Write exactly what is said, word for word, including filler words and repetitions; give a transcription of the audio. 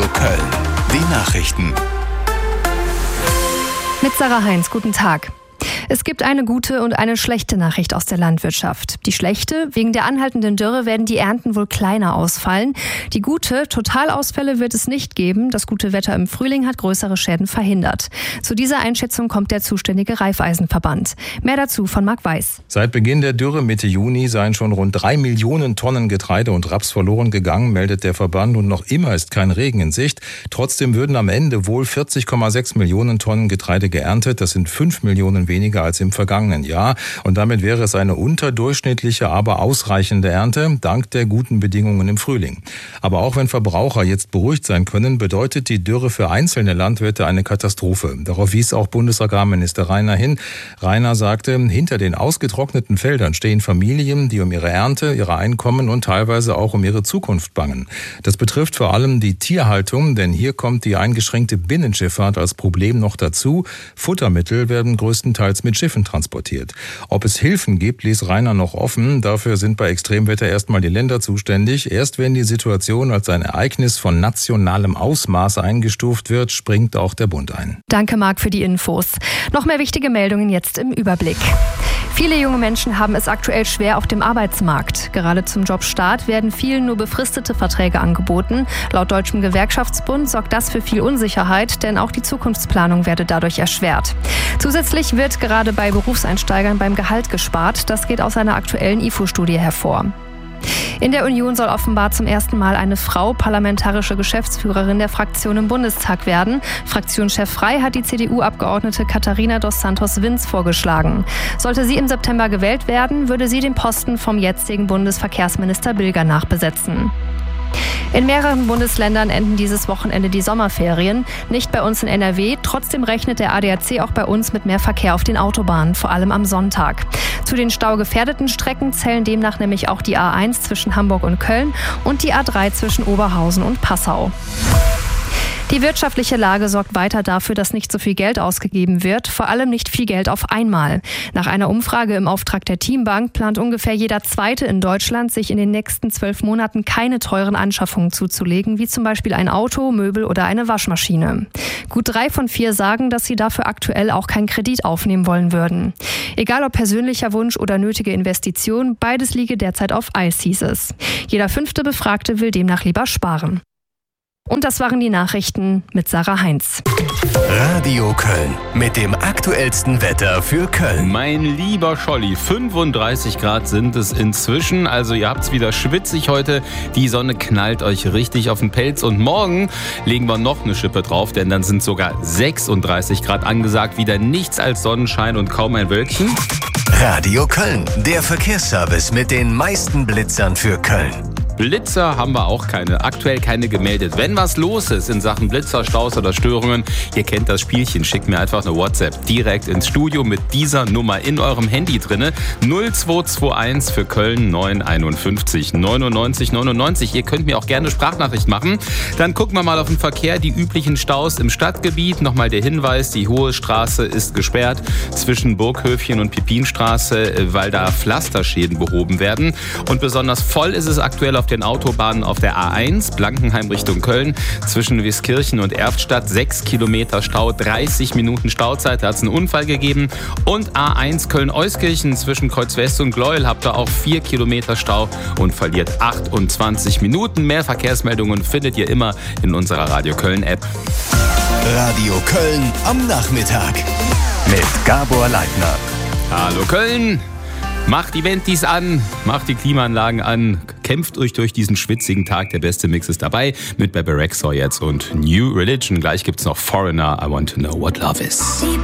Köln. Die Nachrichten. Mit Sarah Heinz, guten Tag. Es gibt eine gute und eine schlechte Nachricht aus der Landwirtschaft. Die schlechte: Wegen der anhaltenden Dürre werden die Ernten wohl kleiner ausfallen. Die gute: Totalausfälle wird es nicht geben. Das gute Wetter im Frühling hat größere Schäden verhindert. Zu dieser Einschätzung kommt der zuständige Raiffeisenverband. Mehr dazu von Marc Weiß. Seit Beginn der Dürre Mitte Juni seien schon rund drei Millionen Tonnen Getreide und Raps verloren gegangen, meldet der Verband. Und noch immer ist kein Regen in Sicht. Trotzdem würden am Ende wohl vierzig Komma sechs Millionen Tonnen Getreide geerntet. Das sind fünf Millionen weniger als im vergangenen Jahr. Und damit wäre es eine unterdurchschnittliche, aber ausreichende Ernte, dank der guten Bedingungen im Frühling. Aber auch wenn Verbraucher jetzt beruhigt sein können, bedeutet die Dürre für einzelne Landwirte eine Katastrophe. Darauf wies auch Bundesagrarminister Rainer hin. Rainer sagte, hinter den ausgetrockneten Feldern stehen Familien, die um ihre Ernte, ihre Einkommen und teilweise auch um ihre Zukunft bangen. Das betrifft vor allem die Tierhaltung, denn hier kommt die eingeschränkte Binnenschifffahrt als Problem noch dazu. Futtermittel werden größtenteils mit Schiffen transportiert. Ob es Hilfen gibt, ließ Rainer noch offen. Dafür sind bei Extremwetter erstmal die Länder zuständig. Erst wenn die Situation als ein Ereignis von nationalem Ausmaß eingestuft wird, springt auch der Bund ein. Danke, Marc, für die Infos. Noch mehr wichtige Meldungen jetzt im Überblick. Viele junge Menschen haben es aktuell schwer auf dem Arbeitsmarkt. Gerade zum Jobstart werden vielen nur befristete Verträge angeboten. Laut Deutschem Gewerkschaftsbund sorgt das für viel Unsicherheit, denn auch die Zukunftsplanung werde dadurch erschwert. Zusätzlich wird gerade bei Berufseinsteigern beim Gehalt gespart. Das geht aus einer aktuellen I F O-Studie hervor. In der Union soll offenbar zum ersten Mal eine Frau parlamentarische Geschäftsführerin der Fraktion im Bundestag werden. Fraktionschef Frei hat die C D U-Abgeordnete Katharina dos Santos-Vins vorgeschlagen. Sollte sie im September gewählt werden, würde sie den Posten vom jetzigen Bundesverkehrsminister Bilger nachbesetzen. In mehreren Bundesländern enden dieses Wochenende die Sommerferien. Nicht bei uns in N R W. Trotzdem rechnet der A D A C auch bei uns mit mehr Verkehr auf den Autobahnen, vor allem am Sonntag. Zu den staugefährdeten Strecken zählen demnach nämlich auch die A eins zwischen Hamburg und Köln und die A drei zwischen Oberhausen und Passau. Die wirtschaftliche Lage sorgt weiter dafür, dass nicht so viel Geld ausgegeben wird, vor allem nicht viel Geld auf einmal. Nach einer Umfrage im Auftrag der Teambank plant ungefähr jeder Zweite in Deutschland, sich in den nächsten zwölf Monaten keine teuren Anschaffungen zuzulegen, wie zum Beispiel ein Auto, Möbel oder eine Waschmaschine. Gut drei von vier sagen, dass sie dafür aktuell auch keinen Kredit aufnehmen wollen würden. Egal ob persönlicher Wunsch oder nötige Investition, beides liege derzeit auf Eis, hieß es. Jeder fünfte Befragte will demnach lieber sparen. Und das waren die Nachrichten mit Sarah Heinz. Radio Köln mit dem aktuellsten Wetter für Köln. Mein lieber Scholli, fünfunddreißig Grad sind es inzwischen. Also ihr habt's wieder schwitzig heute. Die Sonne knallt euch richtig auf den Pelz. Und morgen legen wir noch eine Schippe drauf, denn dann sind sogar sechsunddreißig Grad angesagt. Wieder nichts als Sonnenschein und kaum ein Wölkchen. Radio Köln, der Verkehrsservice mit den meisten Blitzern für Köln. Blitzer haben wir auch keine, aktuell keine gemeldet. Wenn was los ist in Sachen Blitzer, Staus oder Störungen, ihr kennt das Spielchen, schickt mir einfach eine WhatsApp direkt ins Studio mit dieser Nummer in eurem Handy drinne. null zwei zwei eins für Köln neun fünf eins neunundneunzig neunundneunzig. Ihr könnt mir auch gerne Sprachnachricht machen. Dann gucken wir mal auf den Verkehr, die üblichen Staus im Stadtgebiet. Nochmal der Hinweis, die Hohe Straße ist gesperrt zwischen Burghöfchen und Pipinstraße, weil da Pflasterschäden behoben werden. Und besonders voll ist es aktuell auf den Autobahnen auf der A eins, Blankenheim Richtung Köln, zwischen Wieskirchen und Erftstadt, sechs Kilometer Stau, dreißig Minuten Stauzeit, da hat es einen Unfall gegeben. Und A eins Köln-Euskirchen zwischen Kreuz-West und Gleuel habt ihr auch vier Kilometer Stau und verliert achtundzwanzig Minuten. Mehr Verkehrsmeldungen findet ihr immer in unserer Radio Köln-App. Radio Köln am Nachmittag mit Gabor Leitner. Hallo Köln! Macht die Ventis an, macht die Klimaanlagen an, kämpft euch durch diesen schwitzigen Tag. Der beste Mix ist dabei mit Bebe Rexha jetzt und New Religion. Gleich gibt's noch Foreigner, I Want to Know What Love Is.